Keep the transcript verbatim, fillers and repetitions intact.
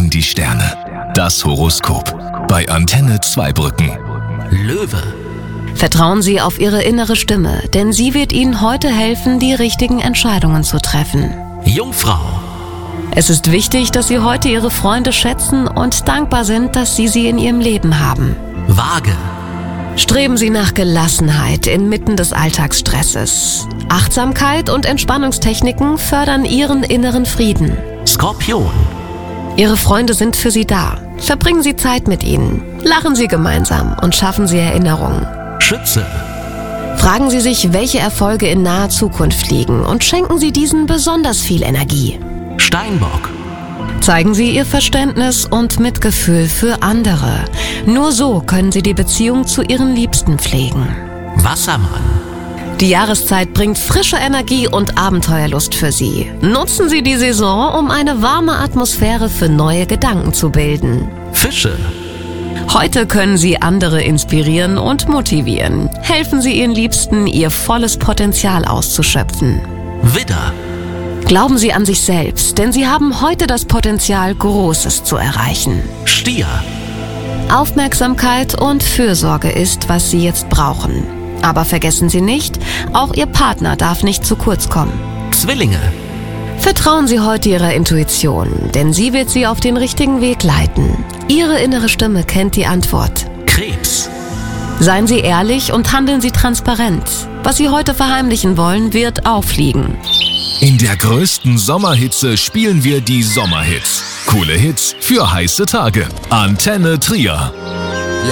sagen die Sterne. Das Horoskop bei Antenne Zweibrücken. Löwe. Vertrauen Sie auf Ihre innere Stimme, denn sie wird Ihnen heute helfen, die richtigen Entscheidungen zu treffen. Jungfrau. Es ist wichtig, dass Sie heute Ihre Freunde schätzen und dankbar sind, dass Sie sie in Ihrem Leben haben. Waage. Streben Sie nach Gelassenheit inmitten des Alltagsstresses. Achtsamkeit und Entspannungstechniken fördern Ihren inneren Frieden. Skorpion. Ihre Freunde sind für Sie da. Verbringen Sie Zeit mit ihnen. Lachen Sie gemeinsam und schaffen Sie Erinnerungen. Schütze. Fragen Sie sich, welche Erfolge in naher Zukunft liegen und schenken Sie diesen besonders viel Energie. Steinbock. Zeigen Sie Ihr Verständnis und Mitgefühl für andere. Nur so können Sie die Beziehung zu Ihren Liebsten pflegen. Wassermann. Die Jahreszeit bringt frische Energie und Abenteuerlust für Sie. Nutzen Sie die Saison, um eine warme Atmosphäre für neue Gedanken zu bilden. Fische. Heute können Sie andere inspirieren und motivieren. Helfen Sie Ihren Liebsten, ihr volles Potenzial auszuschöpfen. Widder. Glauben Sie an sich selbst, denn Sie haben heute das Potenzial, Großes zu erreichen. Stier. Aufmerksamkeit und Fürsorge ist, was Sie jetzt brauchen. Aber vergessen Sie nicht, auch Ihr Partner darf nicht zu kurz kommen. Zwillinge. Vertrauen Sie heute Ihrer Intuition, denn sie wird Sie auf den richtigen Weg leiten. Ihre innere Stimme kennt die Antwort. Krebs. Seien Sie ehrlich und handeln Sie transparent. Was Sie heute verheimlichen wollen, wird auffliegen. In der größten Sommerhitze spielen wir die Sommerhits. Coole Hits für heiße Tage. Antenne Trier.